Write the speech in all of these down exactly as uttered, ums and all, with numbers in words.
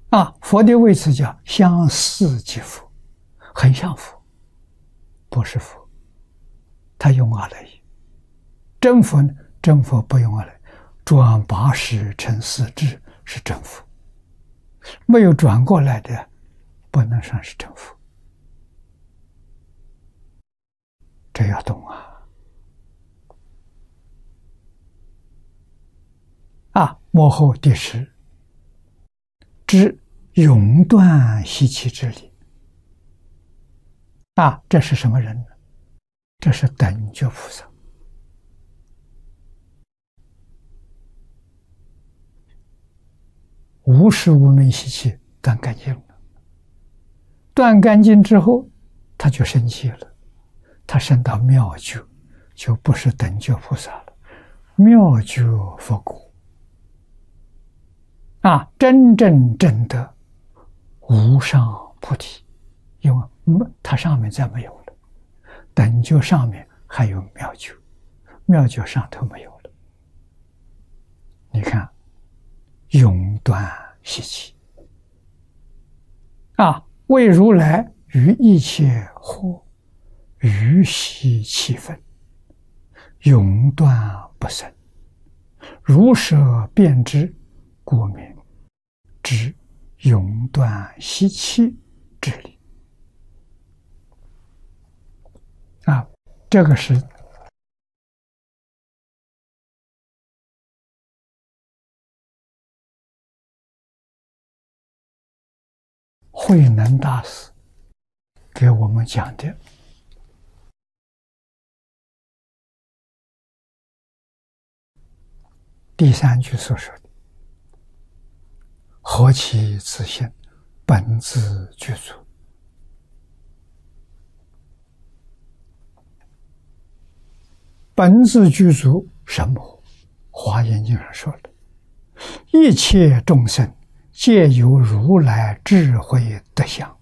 啊，佛的位置叫相似即佛，很像佛，不是佛，他用阿赖耶。真佛呢？真佛不用阿赖耶，转八识成四智是真佛，没有转过来的不能算是真佛，这要懂啊！啊，末后第十，知永断习气之理。啊，这是什么人呢？这是等觉菩萨。无始无明习气断干净了，断干净之后，他就生气了，他升到妙觉，就不是等觉菩萨了，妙觉佛果。啊，真正证得无上菩提，因为它上面再没有了，等觉上面还有妙觉，妙觉上头没有了。你看，永断习气啊，为如来于一切惑于习气分，永断不生，如舍辩知，故名知永断习气之理。啊，这个是慧能大师给我们讲的第三句所说的何其自性，本自具足。本自具足什么？华严经上说的，一切众生皆有如来智慧德相。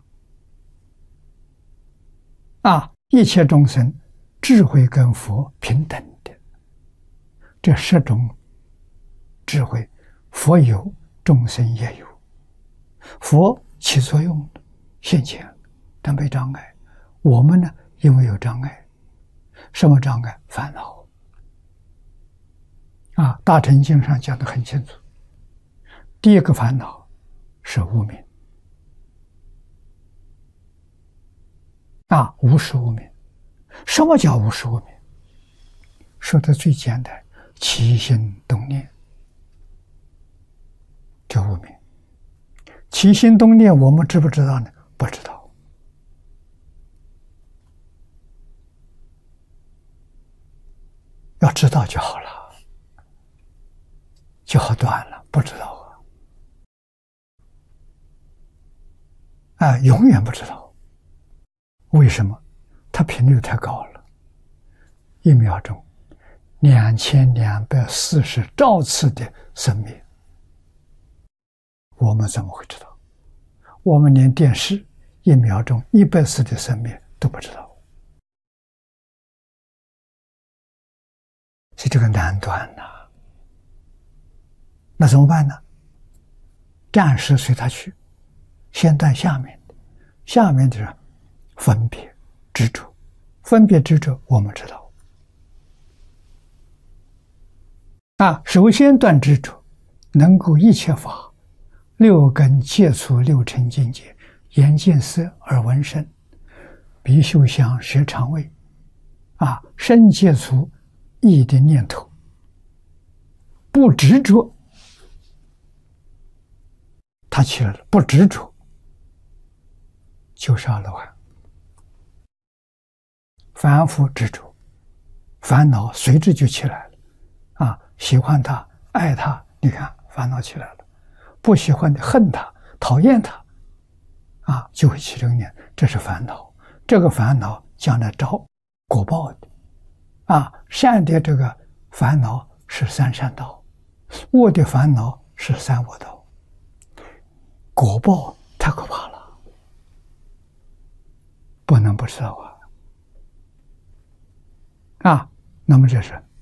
啊，一切众生智慧跟佛平等的，这十种智慧，佛有，众生也有。佛起作用现前，但没障碍。我们呢，因为有障碍。什么障碍？烦恼。啊，大乘经上讲得很清楚。第一个烦恼是无明。啊，无始无明。什么叫无始无明？说的最简单，起心动念就无明。起心动念我们知不知道呢？不知道。要知道就好了，就好断了。不知道啊，啊，永远不知道。为什么？它频率太高了，一秒钟两千两百四十兆次的生灭，我们怎么会知道？我们连电视一秒钟一百次的生灭都不知道。所以这个难断呐、啊，那怎么办呢？暂时随他去，先断下面的，下面的是分别执着，分别执着我们知道啊。首先断执着，能够一切法，六根接触六尘境界，眼见色，耳闻声，鼻嗅香，舌尝味，啊，身接触意的念头，不执着，他起来了；不执着，就是阿罗汉。反复执着，烦恼随之就起来了。啊，喜欢他，爱他，你看烦恼起来了；不喜欢的，恨他，讨厌他，啊，就会起这个念，这是烦恼。这个烦恼将来招果报的。啊，善的这个烦恼是三善道，恶的烦恼是三恶道，果报太可怕了，不能不知道啊！啊，那么这是